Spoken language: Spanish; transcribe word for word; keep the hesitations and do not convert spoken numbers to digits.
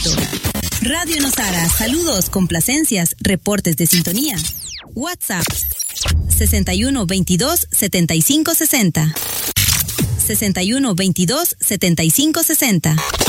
Quito. Radio Nosara, saludos, complacencias, reportes de sintonía. WhatsApp sesenta y uno veintidós setenta y cinco sesenta. sesenta y uno veintidós setenta y cinco sesenta.